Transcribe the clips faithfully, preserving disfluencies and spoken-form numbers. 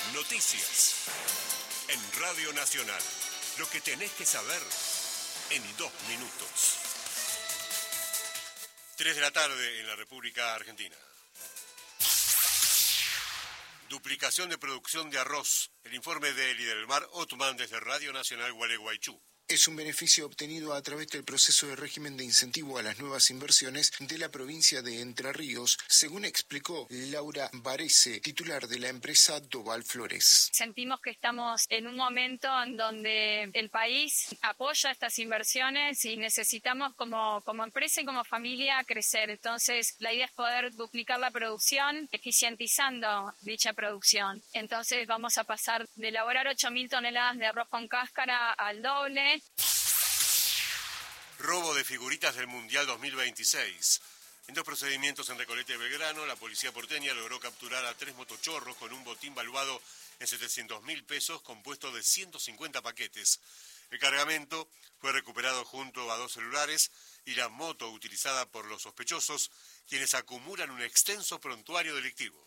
Noticias. En Radio Nacional. Lo que tenés que saber en dos minutos. Tres de la tarde en la República Argentina. Duplicación de producción de arroz. El informe de Elidelmar Otman desde Radio Nacional Gualeguaychú. Es un beneficio obtenido a través del proceso de régimen de incentivo a las nuevas inversiones de la provincia de Entre Ríos, según explicó Laura Varese, titular de la empresa Doval Flores. Sentimos que estamos en un momento en donde el país apoya estas inversiones y necesitamos como, como empresa y como familia crecer. Entonces, la idea es poder duplicar la producción, eficientizando dicha producción. Entonces, vamos a pasar de elaborar ocho mil toneladas de arroz con cáscara al doble. Robo de figuritas del Mundial dos mil veintiséis. En dos procedimientos en Recoleta y Belgrano, la policía porteña logró capturar a tres motochorros con un botín valuado en setecientos mil pesos, compuesto de ciento cincuenta paquetes. El cargamento fue recuperado junto a dos celulares y la moto utilizada por los sospechosos, quienes acumulan un extenso prontuario delictivo.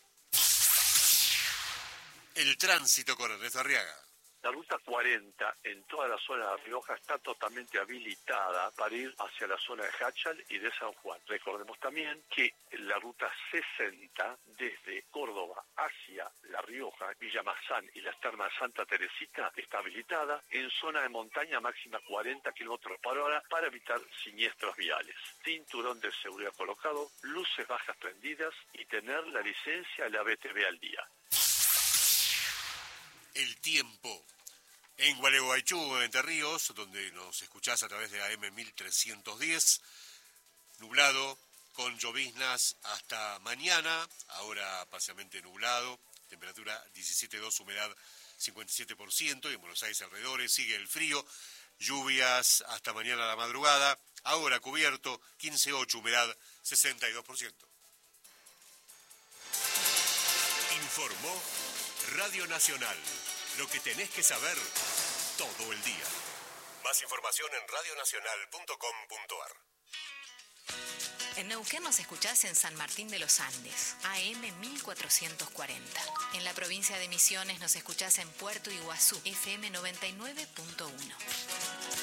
El tránsito con Ernesto Arriaga. La ruta cuarenta en toda la zona de La Rioja está totalmente habilitada para ir hacia la zona de Hachal y de San Juan. Recordemos también que la ruta sesenta desde Córdoba hacia La Rioja, Villa Mazán y las termas Santa Teresita está habilitada en zona de montaña máxima cuarenta kilómetros por hora para evitar siniestros viales. Cinturón de seguridad colocado, luces bajas prendidas y tener la licencia de la B T V al día. El tiempo. En Gualeguaychú, en Entre Ríos, donde nos escuchás a través de A M mil trescientos diez, nublado, con lloviznas hasta mañana, ahora parcialmente nublado, temperatura diecisiete coma dos, humedad cincuenta y siete por ciento, y en Buenos Aires alrededores sigue el frío, lluvias hasta mañana a la madrugada, ahora cubierto, quince coma ocho, humedad sesenta y dos por ciento. Informó Radio Nacional. Lo que tenés que saber todo el día. Más información en radio nacional punto com punto a r. En Neuquén nos escuchás en San Martín de los Andes, A M mil cuatrocientos cuarenta. En la provincia de Misiones nos escuchás en Puerto Iguazú, F M noventa y nueve punto uno.